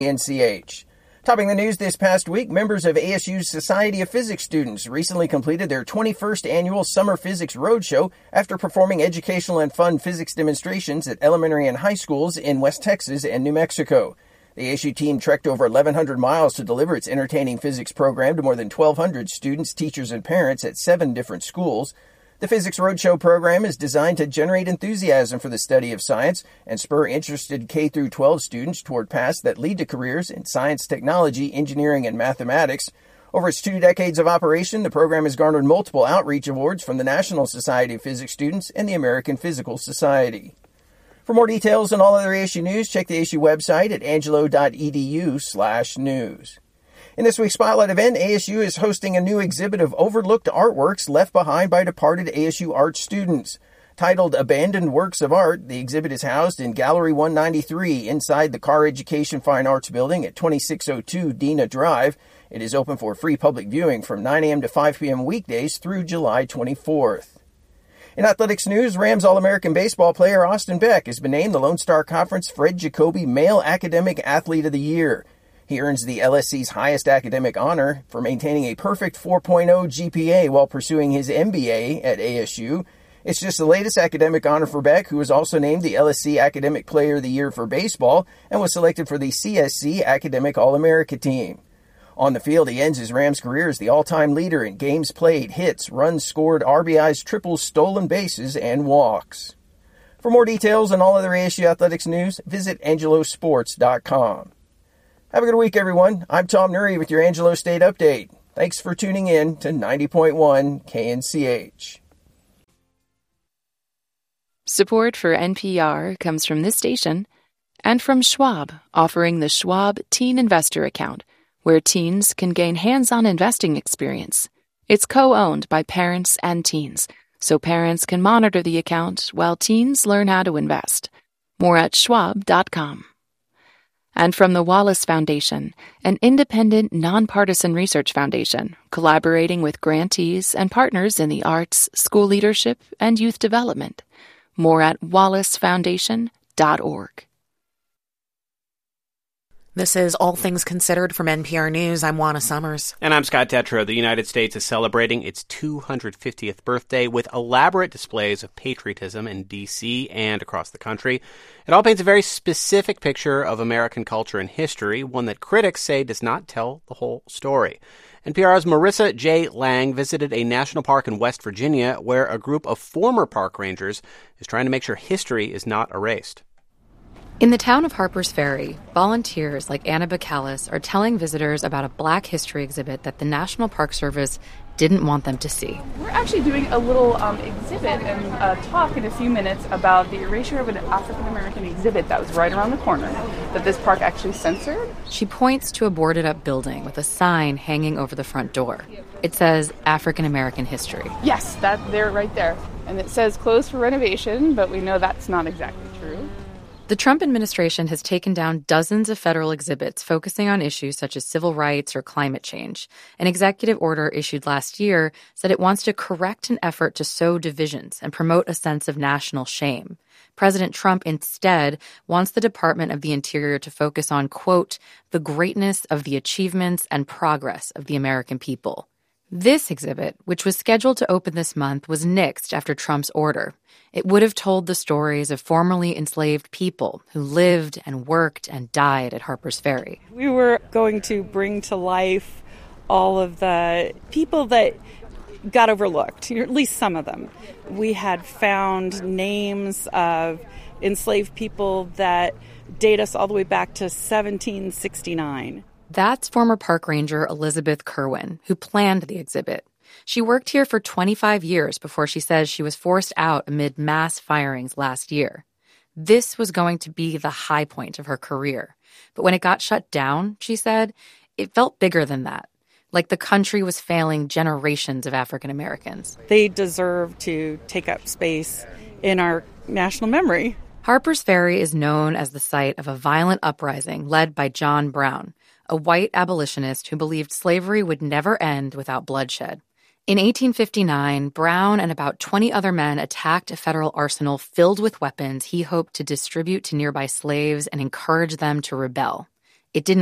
NCH. Topping the news this past week, members of ASU's Society of Physics students recently completed their 21st annual Summer Physics Roadshow after performing educational and fun physics demonstrations at elementary and high schools in West Texas and New Mexico. The ASU team trekked over 1,100 miles to deliver its entertaining physics program to more than 1,200 students, teachers, and parents at 7 different schools. The Physics Roadshow program is designed to generate enthusiasm for the study of science and spur interested K-12 students toward paths that lead to careers in science, technology, engineering, and mathematics. Over its 2 decades of operation, the program has garnered multiple outreach awards from the National Society of Physics Students and the American Physical Society. For more details on all other ASU news, check the ASU website at angelo.edu/news. In this week's Spotlight event, ASU is hosting a new exhibit of overlooked artworks left behind by departed ASU art students. Titled Abandoned Works of Art, the exhibit is housed in Gallery 193 inside the Carr Education Fine Arts Building at 2602 Dena Drive. It is open for free public viewing from 9 a.m. to 5 p.m. weekdays through July 24th. In athletics news, Rams All-American baseball player Austin Beck has been named the Lone Star Conference Fred Jacoby Male Academic Athlete of the Year. He earns the LSC's highest academic honor for maintaining a perfect 4.0 GPA while pursuing his MBA at ASU. It's just the latest academic honor for Beck, who was also named the LSC Academic Player of the Year for baseball and was selected for the CSC Academic All-America team. On the field, he ends his Rams career as the all-time leader in games played, hits, runs scored, RBIs, triples, stolen bases, and walks. For more details on all other ASU athletics news, visit angelosports.com. Have a good week, everyone. I'm Tom Nuri with your Angelo State Update. Thanks for tuning in to 90.1 KNCH. Support for NPR comes from this station and from Schwab, offering the Schwab Teen Investor Account, where teens can gain hands-on investing experience. It's co-owned by parents and teens, so parents can monitor the account while teens learn how to invest. More at schwab.com. And from the Wallace Foundation, an independent, nonpartisan research foundation collaborating with grantees and partners in the arts, school leadership, and youth development. More at wallacefoundation.org. This is All Things Considered from NPR News. I'm Juana Summers. And I'm Scott Detrow. The United States is celebrating its 250th birthday with elaborate displays of patriotism in D.C. and across the country. It all paints a very specific picture of American culture and history, one that critics say does not tell the whole story. NPR's Marissa J. Lang visited a national park in West Virginia where a group of former park rangers is trying to make sure history is not erased. In the town of Harpers Ferry, volunteers like Anna Bacallis are telling visitors about a Black history exhibit that the National Park Service didn't want them to see. We're actually doing a little exhibit and talk in a few minutes about the erasure of an African-American exhibit that was right around the corner that this park actually censored. She points to a boarded-up building with a sign hanging over the front door. It says African-American history. Yes, they're right there. And it says closed for renovation, but we know that's not exactly true. The Trump administration has taken down dozens of federal exhibits focusing on issues such as civil rights or climate change. An executive order issued last year said it wants to correct an effort to sow divisions and promote a sense of national shame. President Trump instead wants the Department of the Interior to focus on, quote, the greatness of the achievements and progress of the American people. This exhibit, which was scheduled to open this month, was nixed after Trump's order. It would have told the stories of formerly enslaved people who lived and worked and died at Harpers Ferry. We were going to bring to life all of the people that got overlooked, at least some of them. We had found names of enslaved people that date us all the way back to 1769. That's former park ranger Elizabeth Kerwin, who planned the exhibit. She worked here for 25 years before she says she was forced out amid mass firings last year. This was going to be the high point of her career. But when it got shut down, she said, it felt bigger than that, like the country was failing generations of African Americans. They deserve to take up space in our national memory. Harpers Ferry is known as the site of a violent uprising led by John Brown, a white abolitionist who believed slavery would never end without bloodshed. In 1859, Brown and about 20 other men attacked a federal arsenal filled with weapons he hoped to distribute to nearby slaves and encourage them to rebel. It didn't